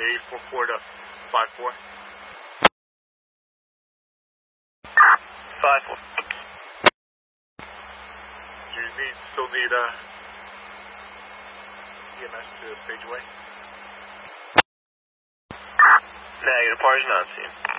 844 to 54. 54. Do you still need EMS to Sageway? Negative, party's not seen.